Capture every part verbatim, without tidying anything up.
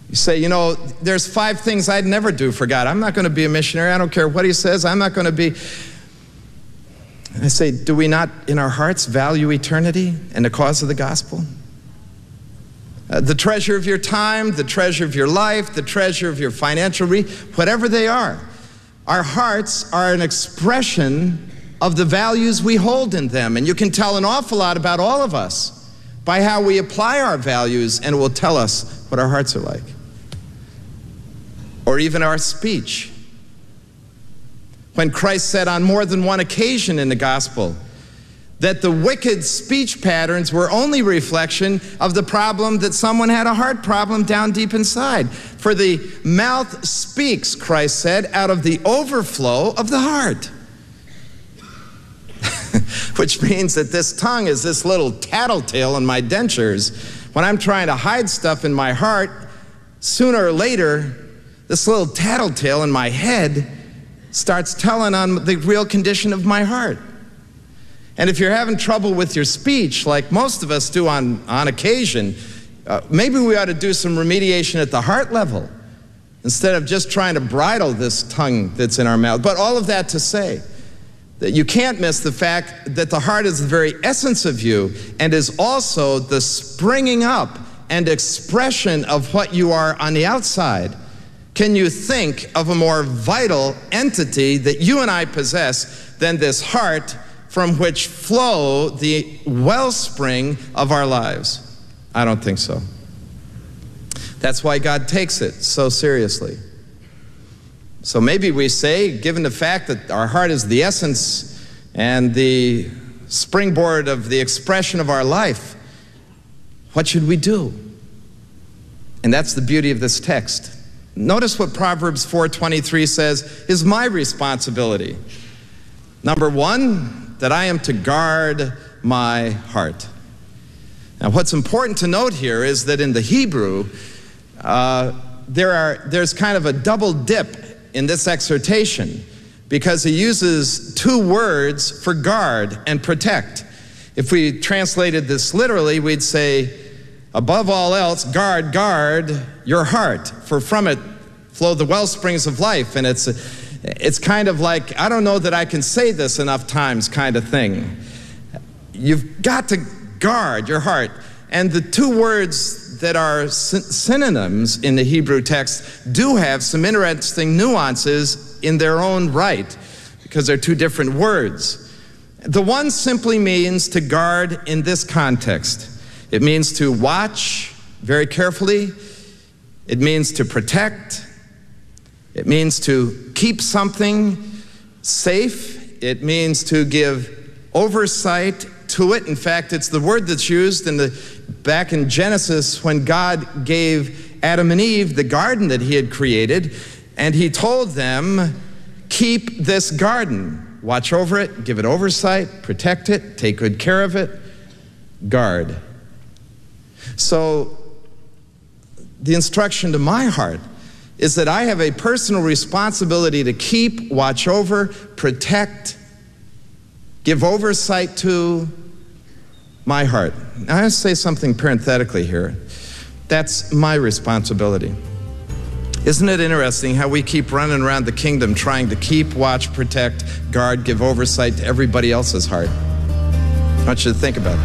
You say, you know, there's five things I'd never do for God. I'm not going to be a missionary. I don't care what he says. I'm not going to be. And I say, do we not in our hearts value eternity and the cause of the gospel? Uh, the treasure of your time, the treasure of your life, the treasure of your financial re whatever they are. Our hearts are an expression of the values we hold in them. And you can tell an awful lot about all of us by how we apply our values, and it will tell us what our hearts are like. Or even our speech. When Christ said on more than one occasion in the gospel that the wicked speech patterns were only reflection of the problem that someone had a heart problem down deep inside. For the mouth speaks, Christ said, out of the overflow of the heart. Which means that this tongue is this little tattletale in my dentures. When I'm trying to hide stuff in my heart, sooner or later, this little tattletale in my head starts telling on the real condition of my heart. And if you're having trouble with your speech, like most of us do on, on occasion, uh, maybe we ought to do some remediation at the heart level instead of just trying to bridle this tongue that's in our mouth. But all of that to say that you can't miss the fact that the heart is the very essence of you and is also the springing up and expression of what you are on the outside. Can you think of a more vital entity that you and I possess than this heart from which flow the wellspring of our lives? I don't think so. That's why God takes it so seriously. So maybe we say, given the fact that our heart is the essence and the springboard of the expression of our life, what should we do? And that's the beauty of this text. Notice what Proverbs four twenty-three says is my responsibility. Number one, that I am to guard my heart. Now, what's important to note here is that in the Hebrew, uh, there are, there's kind of a double dip in this exhortation because he uses two words for guard and protect. If we translated this literally, we'd say, above all else, guard, guard your heart, for from it flow the well springs of life. And it's, it's kind of like, I don't know that I can say this enough times kind of thing. You've got to guard your heart. And the two words that are synonyms in the Hebrew text do have some interesting nuances in their own right, because they're two different words. The one simply means to guard in this context. It means to watch very carefully. It means to protect. It means to keep something safe. It means to give oversight to it. In fact, it's the word that's used in the back in Genesis when God gave Adam and Eve the garden that he had created, and he told them, keep this garden. Watch over it, give it oversight, protect it, take good care of it, guard. So the instruction to my heart is that I have a personal responsibility to keep, watch over, protect, give oversight to my heart. Now, I want to say something parenthetically here. That's my responsibility. Isn't it interesting how we keep running around the kingdom trying to keep, watch, protect, guard, give oversight to everybody else's heart? I want you to think about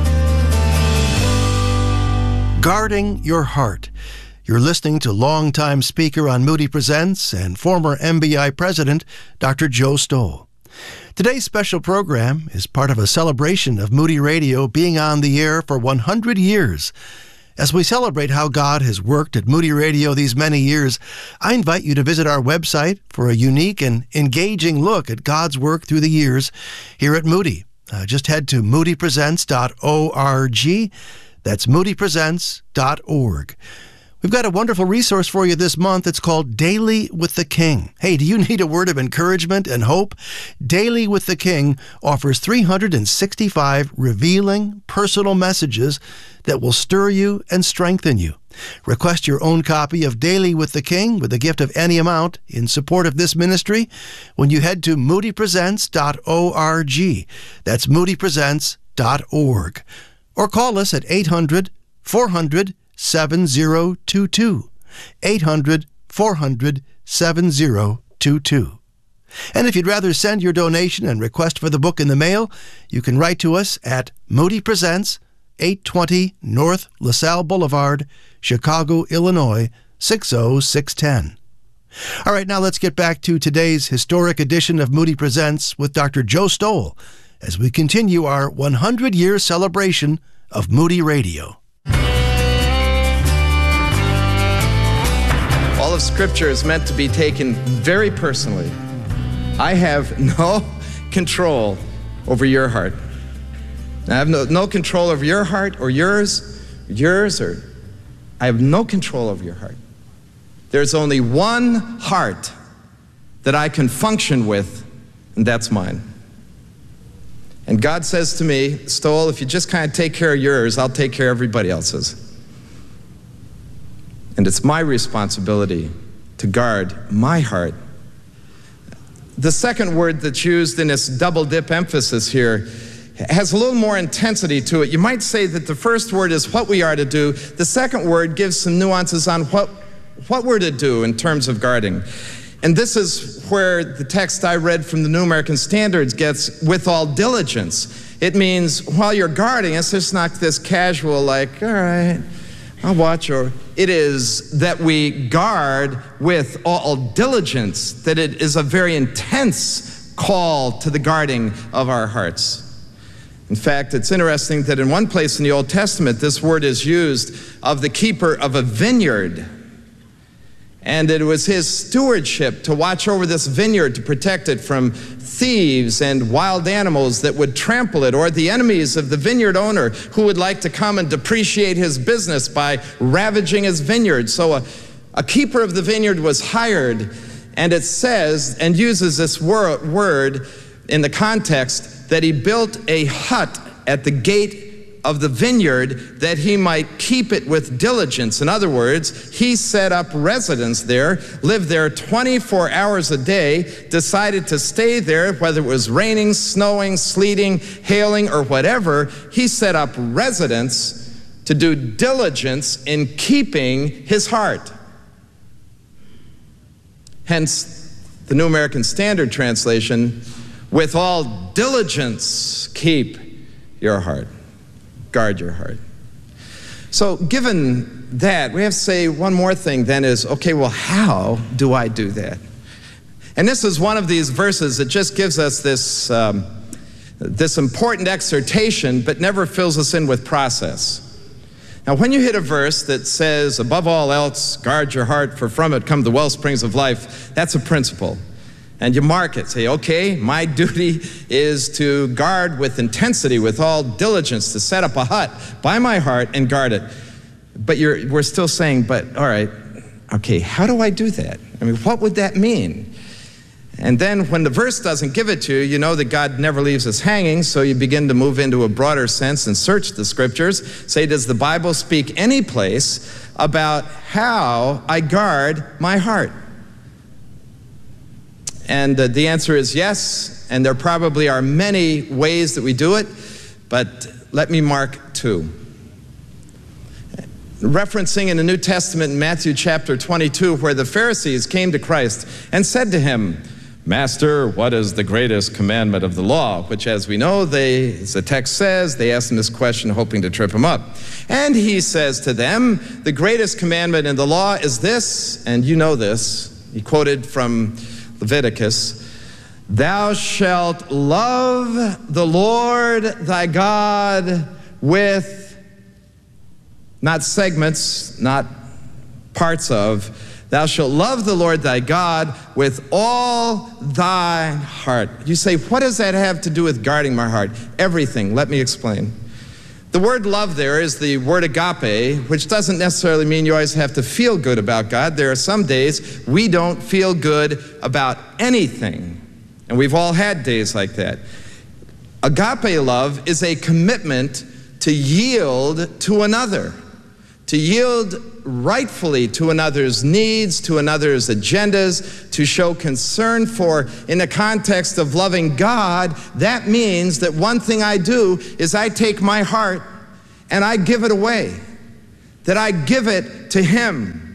that. Guarding your heart. You're listening to longtime speaker on Moody Presents and former M B I president, Doctor Joe Stowell. Today's special program is part of a celebration of Moody Radio being on the air for one hundred years. As we celebrate how God has worked at Moody Radio these many years, I invite you to visit our website for a unique and engaging look at God's work through the years here at Moody. Uh, just head to moody presents dot org. That's moody presents dot org. We've got a wonderful resource for you this month. It's called Daily with the King. Hey, do you need a word of encouragement and hope? Daily with the King offers three hundred sixty-five revealing, personal messages that will stir you and strengthen you. Request your own copy of Daily with the King with a gift of any amount in support of this ministry when you head to moody presents dot org. That's moody presents dot org. Or call us at eight hundred, four hundred, seven zero two two. eight hundred, four hundred, seven oh two two. And if you'd rather send your donation and request for the book in the mail, you can write to us at Moody Presents, eight twenty North LaSalle Boulevard, Chicago, Illinois, six oh six one oh. All right, now let's get back to today's historic edition of Moody Presents with Doctor Joe Stowell as we continue our one hundred year celebration of Moody Radio. All of Scripture is meant to be taken very personally. I have no control over your heart. I have no, no control over your heart or yours, yours, or I have no control over your heart. There's only one heart that I can function with, and that's mine. And God says to me, Stowell, if you just kind of take care of yours, I'll take care of everybody else's. And it's my responsibility to guard my heart. The second word that's used in this double dip emphasis here has a little more intensity to it. You might say that the first word is what we are to do. The second word gives some nuances on what, what we're to do in terms of guarding. And this is where the text I read from the New American Standards gets with all diligence. It means while you're guarding, it's just not this casual like, all right, I'll watch, or it is that we guard with all diligence, that it is a very intense call to the guarding of our hearts. In fact, it's interesting that in one place in the Old Testament, this word is used of the keeper of a vineyard. And it was his stewardship to watch over this vineyard, to protect it from thieves and wild animals that would trample it, or the enemies of the vineyard owner who would like to come and depreciate his business by ravaging his vineyard. So a, a keeper of the vineyard was hired, and it says, and uses this wor- word in the context, that he built a hut at the gate of the vineyard that he might keep it with diligence. In other words, he set up residence there, lived there twenty-four hours a day, decided to stay there, whether it was raining, snowing, sleeting, hailing, or whatever. He set up residence to do diligence in keeping his heart. Hence, the New American Standard Translation, with all diligence, keep your heart. Guard your heart. So given that, we have to say one more thing then is, okay, well, how do I do that? And this is one of these verses that just gives us this, um, this important exhortation, but never fills us in with process. Now, when you hit a verse that says, above all else, guard your heart, for from it come the well springs of life, that's a principle. And you mark it, say, okay, my duty is to guard with intensity, with all diligence, to set up a hut by my heart and guard it. But you're, we're still saying, but all right, okay, how do I do that? I mean, what would that mean? And then when the verse doesn't give it to you, you know that God never leaves us hanging, so you begin to move into a broader sense and search the Scriptures. Say, does the Bible speak any place about how I guard my heart? And uh, the answer is yes, and there probably are many ways that we do it, but let me mark two. Referencing in the New Testament in Matthew chapter twenty-two, where the Pharisees came to Christ and said to him, Master, what is the greatest commandment of the law? Which, as we know, they, as the text says, they asked him this question hoping to trip him up. And he says to them, the greatest commandment in the law is this, and you know this. He quoted from Leviticus, thou shalt love the Lord thy God with, not segments, not parts of, thou shalt love the Lord thy God with all thy heart. You say, what does that have to do with guarding my heart? Everything. Let me explain. The word love there is the word agape, which doesn't necessarily mean you always have to feel good about God. There are some days we don't feel good about anything, and we've all had days like that. Agape love is a commitment to yield to another, to yield rightfully to another's needs, to another's agendas, to show concern for. In the context of loving God, that means that one thing I do is I take my heart and I give it away, that I give it to Him.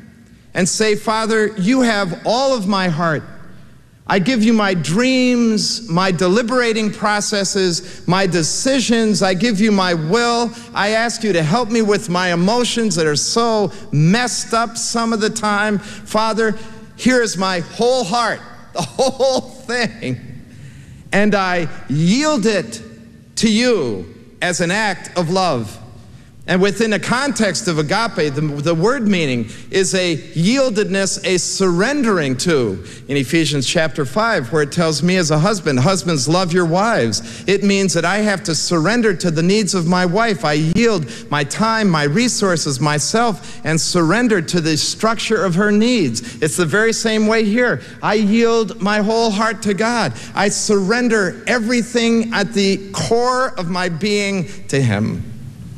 and say, Father, you have all of my heart. I give you my dreams, my deliberating processes, my decisions. I give you my will. I ask you to help me with my emotions that are so messed up some of the time. Father, here is my whole heart, the whole thing. And I yield it to you as an act of love. And within the context of agape, the, the word meaning is a yieldedness, a surrendering to. In Ephesians chapter five, where it tells me as a husband, husbands, love your wives. It means that I have to surrender to the needs of my wife. I yield my time, my resources, myself, and surrender to the structure of her needs. It's the very same way here. I yield my whole heart to God. I surrender everything at the core of my being to Him.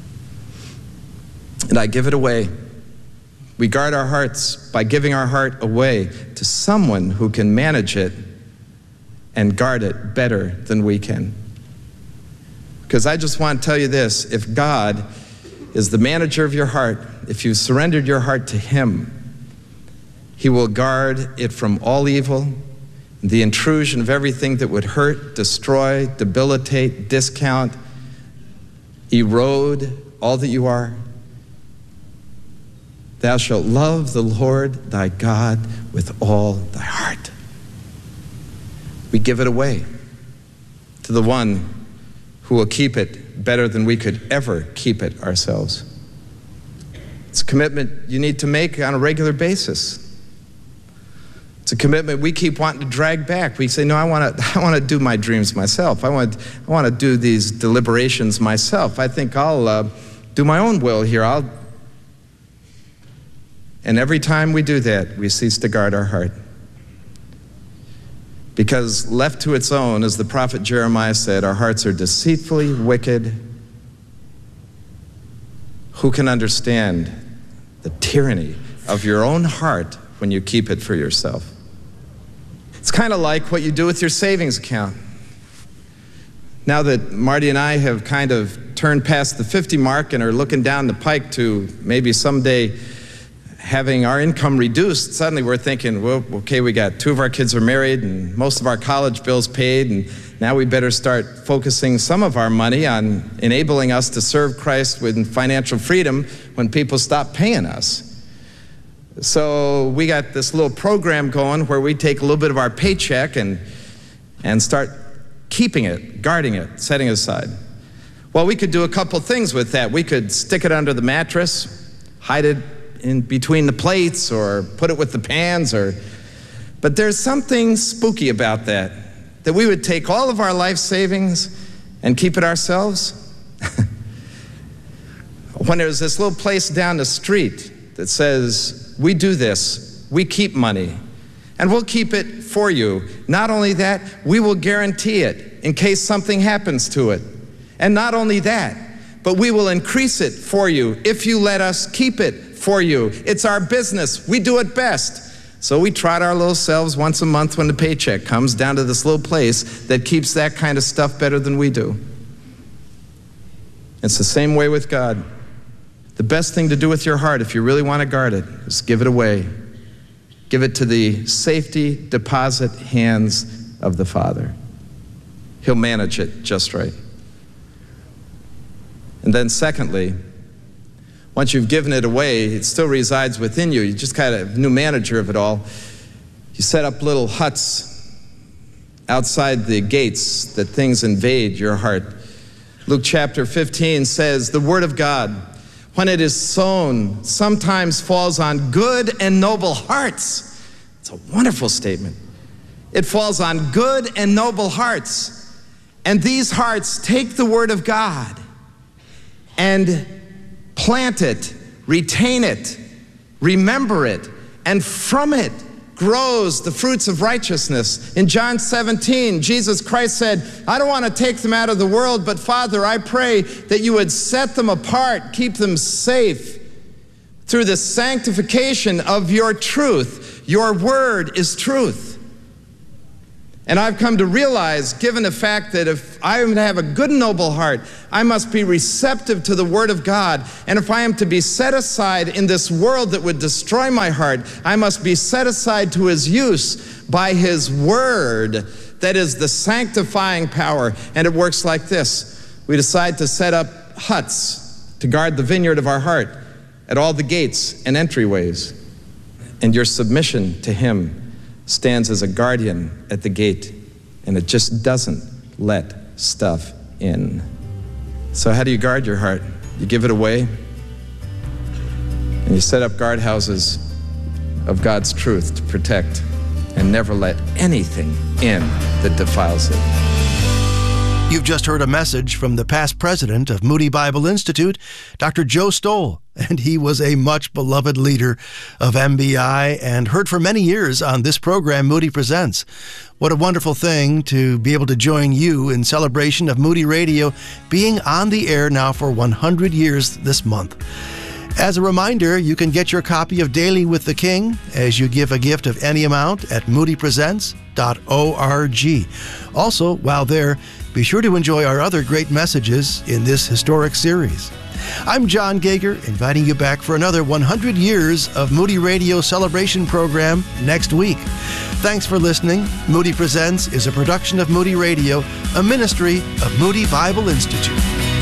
And I give it away. We guard our hearts by giving our heart away to someone who can manage it and guard it better than we can. Because I just want to tell you this, if God is the manager of your heart, if you surrendered your heart to Him, He will guard it from all evil, the intrusion of everything that would hurt, destroy, debilitate, discount, erode all that you are. Thou shalt love the Lord thy God with all thy heart. We give it away to the one who will keep it better than we could ever keep it ourselves. It's a commitment you need to make on a regular basis. It's a commitment we keep wanting to drag back. We say, no, I want to I want to do my dreams myself. I want, I want to do these deliberations myself. I think I'll uh, do my own will here. I'll And every time we do that, we cease to guard our heart. Because left to its own, as the prophet Jeremiah said, our hearts are deceitfully wicked. Who can understand the tyranny of your own heart when you keep it for yourself? It's kind of like what you do with your savings account. Now that Marty and I have kind of turned past the fifty mark and are looking down the pike to maybe someday having our income reduced, suddenly we're thinking, well, okay, we got two of our kids are married and most of our college bills paid, and now we better start focusing some of our money on enabling us to serve Christ with financial freedom when people stop paying us. So we got this little program going where we take a little bit of our paycheck and, and start keeping it, guarding it, setting it aside. Well, we could do a couple things with that. We could stick it under the mattress, hide it in between the plates, or put it with the pans, or but there's something spooky about that, that we would take all of our life savings and keep it ourselves. When there's this little place down the street that says, we do this, we keep money, and we'll keep it for you. Not only that, we will guarantee it in case something happens to it. And not only that, but we will increase it for you if you let us keep it for you. It's our business. We do it best. So we trot our little selves once a month when the paycheck comes down to this little place that keeps that kind of stuff better than we do. It's the same way with God. The best thing to do with your heart, if you really want to guard it, is give it away. Give it to the safety deposit hands of the Father. He'll manage it just right. And then secondly, once you've given it away, it still resides within you. You just kind of new manager of it all. You set up little huts outside the gates that things invade your heart. Luke chapter fifteen says, the word of God, when it is sown, sometimes falls on good and noble hearts. It's a wonderful statement. It falls on good and noble hearts. And these hearts take the word of God and plant it, retain it, remember it, and from it grows the fruits of righteousness. In John seventeen, Jesus Christ said, I don't want to take them out of the world, but Father, I pray that you would set them apart, keep them safe through the sanctification of your truth. Your word is truth. And I've come to realize, given the fact that if I am to have a good and noble heart, I must be receptive to the Word of God. And if I am to be set aside in this world that would destroy my heart, I must be set aside to His use by His Word. That is the sanctifying power. And it works like this. We decide to set up huts to guard the vineyard of our heart at all the gates and entryways. And your submission to Him stands as a guardian at the gate, and it just doesn't let stuff in. So how do you guard your heart? You give it away, and you set up guardhouses of God's truth to protect and never let anything in that defiles it. You've just heard a message from the past president of Moody Bible Institute, Doctor Joe Stowell, and he was a much beloved leader of M B I and heard for many years on this program, Moody Presents. What a wonderful thing to be able to join you in celebration of Moody Radio being on the air now for one hundred years this month. As a reminder, you can get your copy of Daily with the King as you give a gift of any amount at moody presents dot org. Also, while there, be sure to enjoy our other great messages in this historic series. I'm John Gager, inviting you back for another one hundred years of Moody Radio celebration program next week. Thanks for listening. Moody Presents is a production of Moody Radio, a ministry of Moody Bible Institute.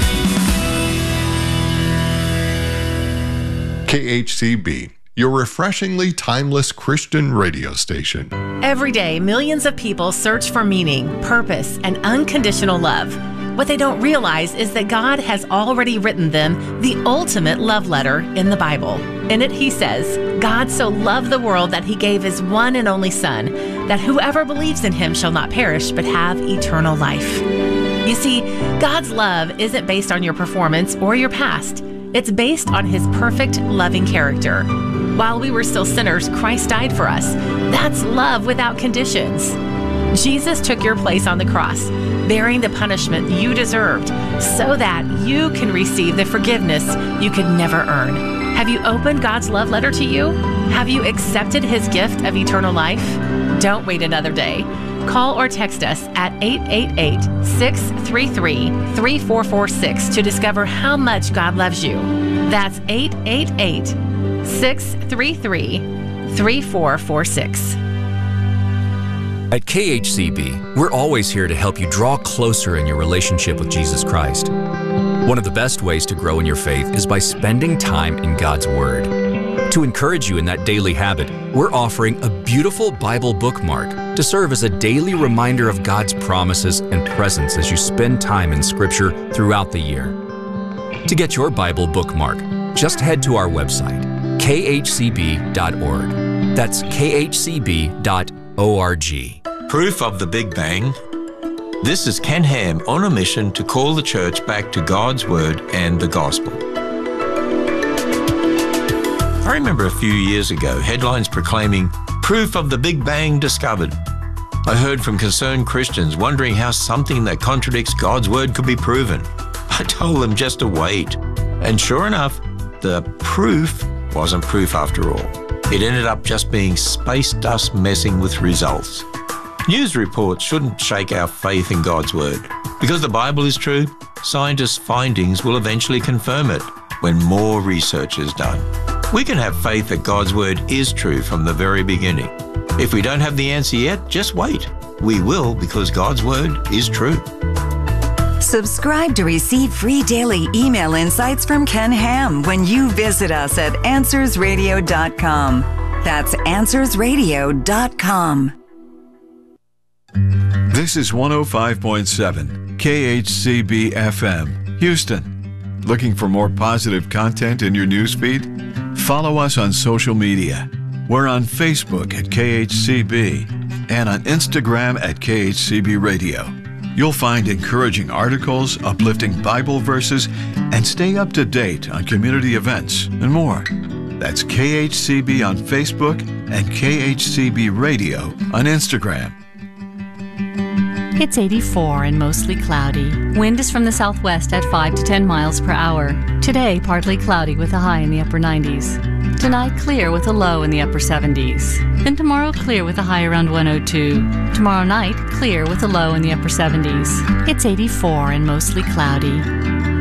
K H C B, your refreshingly timeless Christian radio station. Every day, millions of people search for meaning, purpose, and unconditional love. What they don't realize is that God has already written them the ultimate love letter in the Bible. In it, He says, God so loved the world that He gave His one and only Son, that whoever believes in Him shall not perish but have eternal life. You see, God's love isn't based on your performance or your past. It's based on His perfect, loving character. While we were still sinners, Christ died for us. That's love without conditions. Jesus took your place on the cross, bearing the punishment you deserved, so that you can receive the forgiveness you could never earn. Have you opened God's love letter to you? Have you accepted His gift of eternal life? Don't wait another day. Call or text us at eight eight eight, six three three, three four four six to discover how much God loves you. That's eight eight eight, six three three, three four four six. At K H C B, we're always here to help you draw closer in your relationship with Jesus Christ. One of the best ways to grow in your faith is by spending time in God's Word. To encourage you in that daily habit, we're offering a beautiful Bible bookmark to serve as a daily reminder of God's promises and presence as you spend time in Scripture throughout the year. To get your Bible bookmark, just head to our website, k h c b dot org. That's k h c b dot org. Proof of the Big Bang. This is Ken Ham on a mission to call the church back to God's Word and the Gospel. I remember a few years ago, headlines proclaiming, "Proof of the Big Bang discovered." I heard from concerned Christians wondering how something that contradicts God's Word could be proven. I told them just to wait. And sure enough, the proof wasn't proof after all. It ended up just being space dust messing with results. News reports shouldn't shake our faith in God's Word. Because the Bible is true, scientists' findings will eventually confirm it when more research is done. We can have faith that God's Word is true from the very beginning. If we don't have the answer yet, just wait. We will, because God's Word is true. Subscribe to receive free daily email insights from Ken Ham when you visit us at answers radio dot com. That's answers radio dot com. This is one oh five point seven K H C B F M, Houston. Looking for more positive content in your newsfeed? Follow us on social media. We're on Facebook at K H C B and on Instagram at K H C B Radio. You'll find encouraging articles, uplifting Bible verses, and stay up to date on community events and more. That's K H C B on Facebook and K H C B Radio on Instagram. It's eighty-four and mostly cloudy. Wind is from the southwest at five to ten miles per hour. Today, partly cloudy with a high in the upper nineties. Tonight, clear with a low in the upper seventies. Then tomorrow, clear with a high around one oh two. Tomorrow night, clear with a low in the upper seventies. It's eighty-four and mostly cloudy.